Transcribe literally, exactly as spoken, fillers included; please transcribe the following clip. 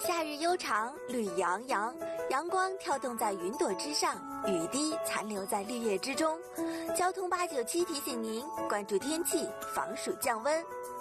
夏日悠长，绿洋洋，阳光跳动在云朵之上，雨滴残留在绿叶之中。交通八九七提醒您关注天气，防暑降温。